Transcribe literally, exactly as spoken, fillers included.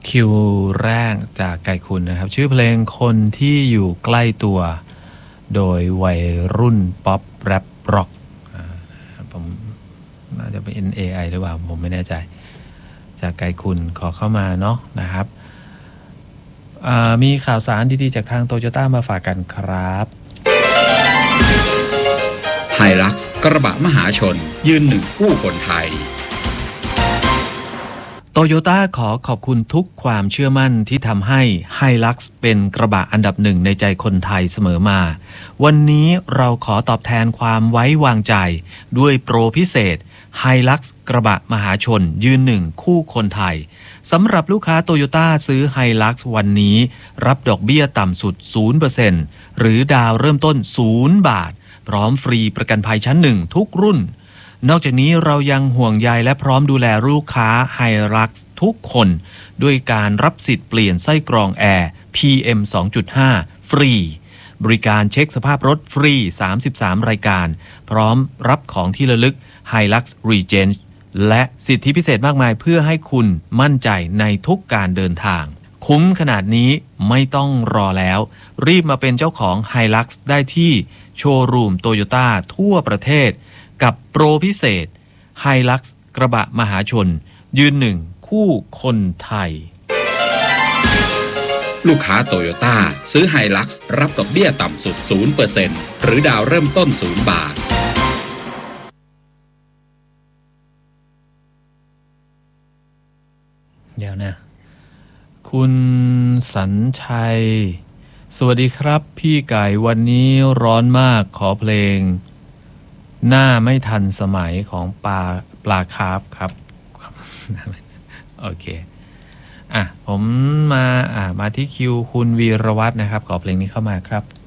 คิวแรกจากไก่คุณนะครับชื่อเพลงคนที่อยู่ใกล้ตัวโดยวัยรุ่นป๊อปแรปร็อกผมน่าจะเป็น เอ ไอ หรือเปล่าผมไม่แน่ใจจากไก่คุณขอเข้ามาเนาะนะครับมีข่าวสารดีๆจากทางโตโยต้ามาฝากกันครับไฮลักซ์กระบะมหาชนยืนหนึ่งคู่คนไทยโตโยต้าขอขอบคุณทุกความเชื่อมั่นที่ทำให้ Hilux เป็นกระบะอันดับหนึ่งในใจคนไทยเสมอมาวันนี้เราขอตอบแทนความไว้วางใจด้วยโปรพิเศษ Hilux กระบะมหาชนยืนหนึ่งคู่คนไทยสำหรับลูกค้าโตโยต้าซื้อ Hilux วันนี้รับดอกเบี้ยต่ำสุด ศูนย์เปอร์เซ็นต์ หรือดาวเริ่มต้นศูนย์บาทพร้อมฟรีประกันภัยชั้นหนึ่งทุกรุ่นนอกจากนี้เรายังห่วงใยและพร้อมดูแลลูกค้า Hilux ทุกคนด้วยการรับสิทธิ์เปลี่ยนไส้กรองแอร์ พี เอ็ม สองจุดห้า ฟรีบริการเช็คสภาพรถฟรีสามสิบสามรายการพร้อมรับของที่ระลึก Hilux Regent และสิทธิพิเศษมากมายเพื่อให้คุณมั่นใจในทุกการเดินทางคุ้มขนาดนี้ไม่ต้องรอแล้วรีบมาเป็นเจ้าของ Hilux ได้ที่โชว์รูมโตโยต้าทั่วประเทศกับโปรพิเศษ Hilux กระบะมหาชนยืนหนึ่งคู่คนไทยลูกค้าโตโยต้าซื้อ Hilux รับดอกเบี้ยต่ำสุด ศูนย์เปอร์เซ็นต์ หรือดาวเริ่มต้นศูนย์บาทเดี๋ยวนะคุณสัญชัยสวัสดีครับพี่ไก่วันนี้ร้อนมากขอเพลงหน้าไม่ทันสมัยของปลาปลาคาร์ฟครับโอเคอ่ะผมมาอ่ะมาที่คิวคุณวีรวัฒน์นะครับขอเพลงนี้เข้ามาครับ